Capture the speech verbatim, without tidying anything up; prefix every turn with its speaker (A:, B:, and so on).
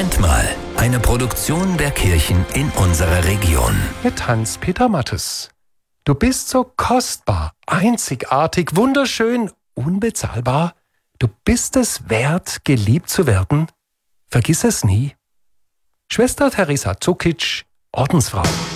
A: Moment mal, eine Produktion der Kirchen in unserer Region.
B: Mit Hans-Peter Mattes. Du bist so kostbar, einzigartig, wunderschön, unbezahlbar. Du bist es wert, geliebt zu werden. Vergiss es nie. Schwester Teresa Zukic, Ordensfrau.